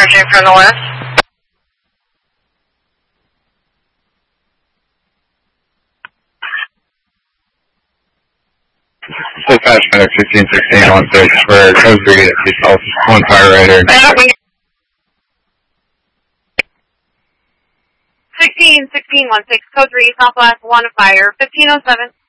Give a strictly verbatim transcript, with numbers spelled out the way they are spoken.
approaching from the west. Full patch medic sixteen sixteen one six for code three at yourself. One fire rider. sixteen sixteen one six, code three, southwest, one fire, fifteen oh seven.